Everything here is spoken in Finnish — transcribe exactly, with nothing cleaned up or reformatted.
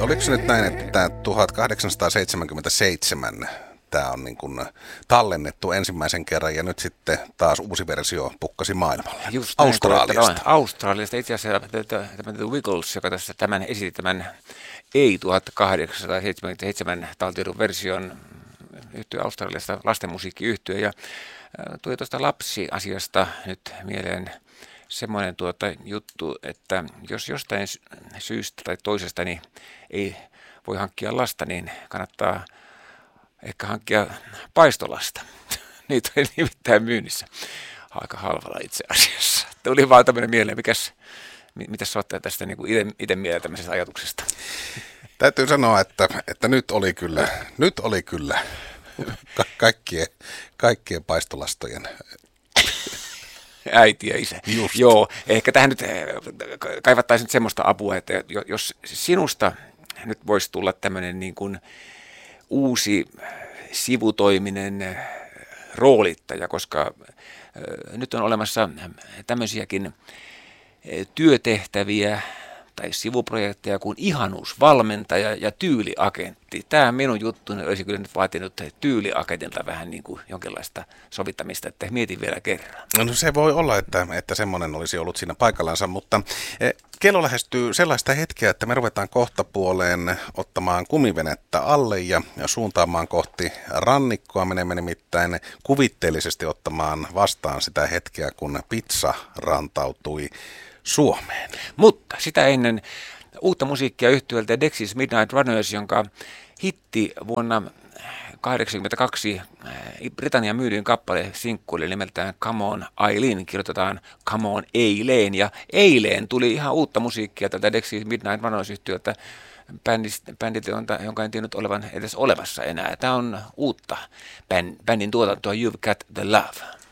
oliko se nyt näin, että tuhatkahdeksansataaseitsemänkymmentäseitsemän tämä on niin kuin tallennettu ensimmäisen kerran ja nyt sitten taas uusi versio pukkasi maailmalle? Just Australiasta. Näin, Australiasta. Itse asiassa tämä The Wiggles, joka tässä tämän esitti tämän ei tuhatkahdeksansataaseitsemänkymmentäseitsemän taltioidun version, yhtye Australiasta, lastenmusiikkiyhtye, ja tuli tuosta lapsiasiasta nyt mieleen semmoinen tuota juttu, että jos jostain syystä tai toisesta niin ei voi hankkia lasta, niin kannattaa ehkä hankkia paistolasta. Niitä oli nimittäin myynnissä aika halvalla itse asiassa. Tuli vaan tämmöinen mieleen, mikäs, mitä sä oot tästä niin kuin itse mieleen tämmöisestä ajatuksesta? Täytyy sanoa, että, että nyt oli kyllä, nyt oli kyllä ka- kaikkien, kaikkien paistolastojen äiti ja isä. Just. Joo, ehkä tähän nyt kaivattaisiin nyt semmoista apua, että jos sinusta nyt voisi tulla tämmöinen niin kuin uusi sivutoiminen roolittaja, koska nyt on olemassa tämmöisiäkin työtehtäviä tai sivuprojekteja kuin ihanuusvalmentaja ja tyyliagentti. Tämä minun juttuni olisi kyllä nyt vaatinut tyyliagentilta vähän niin kuin jonkinlaista sovittamista, että mietin vielä kerran. No se voi olla, että, että semmoinen olisi ollut siinä paikallansa, mutta kello lähestyy sellaista hetkeä, että me ruvetaan kohta puoleen ottamaan kumivenettä alle ja suuntaamaan kohti rannikkoa. Menemme nimittäin kuvitteellisesti ottamaan vastaan sitä hetkeä, kun pizza rantautui Suomeen. Mutta sitä ennen uutta musiikkia yhtyöltä Dexys Midnight Runners, jonka hitti vuonna tuhatyhdeksänsataakahdeksankymmentäkaksi Britannian myydyin kappale sinkku oli nimeltään Come On Eileen, kirjoitetaan Come On Eileen, ja eilen tuli ihan uutta musiikkia tältä Dexys Midnight Runners yhtyöltä bändiltä, jonka en tiennyt olevan edes olemassa enää. Tämä on uutta bändin tuotantoa You've Got The Love.